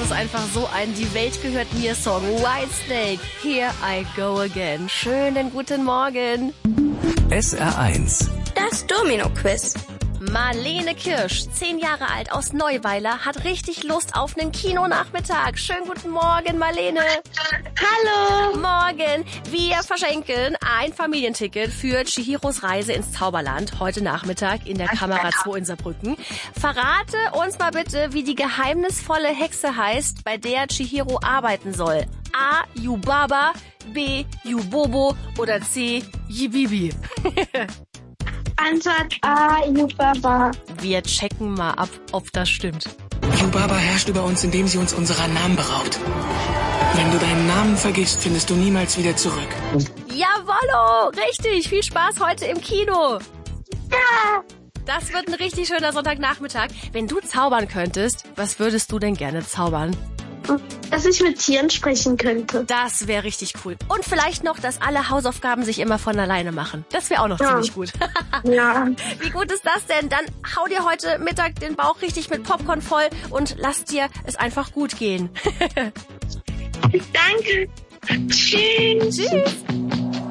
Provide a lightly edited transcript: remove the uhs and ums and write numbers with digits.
ist einfach so ein Die Welt gehört mir Song. Whitesnake, Here I Go Again. Schönen guten Morgen. SR1. Das Domino-Quiz. Marlene Kirsch, 10 Jahre alt, aus Neuweiler, hat richtig Lust auf einen Kinonachmittag. Schönen guten Morgen, Marlene. Hallo. Morgen. Wir verschenken ein Familienticket für Chihiros Reise ins Zauberland heute Nachmittag in der Kamera 2 in Saarbrücken. Verrate uns mal bitte, wie die geheimnisvolle Hexe heißt, bei der Chihiro arbeiten soll. A. Yubaba, B. Yubobo oder C. Yibibi. Antwort A, Yubaba. Wir checken mal ab, ob das stimmt. Yubaba herrscht über uns, indem sie uns unserer Namen beraubt. Wenn du deinen Namen vergisst, findest du niemals wieder zurück. Jawollo, richtig. Viel Spaß heute im Kino. Ja. Das wird ein richtig schöner Sonntagnachmittag. Wenn du zaubern könntest, was würdest du denn gerne zaubern? Dass ich mit Tieren sprechen könnte. Das wäre richtig cool. Und vielleicht noch, dass alle Hausaufgaben sich immer von alleine machen. Das wäre auch noch ziemlich gut. Ja. Wie gut ist das denn? Dann hau dir heute Mittag den Bauch richtig mit Popcorn voll und lass dir es einfach gut gehen. Danke. Tschüss. Tschüss.